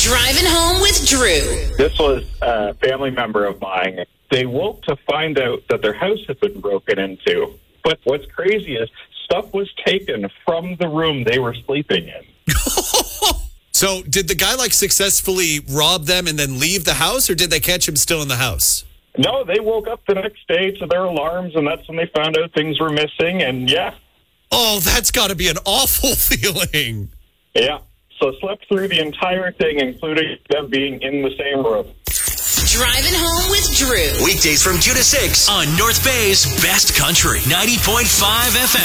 Driving home with Drew. This was a family member of mine. They woke to find out that their house had been broken into. But what's crazy is stuff was taken from the room they were sleeping in. So did the guy successfully rob them and then leave the house, or did they catch him still in the house? No, they woke up the next day to their alarms, and that's when they found out things were missing, and yeah. Oh, that's got to be an awful feeling. Yeah. So slept through the entire thing, including them being in the same room. Driving home with Drew. Weekdays from 2 to 6 on North Bay's Best Country 90.5 FM.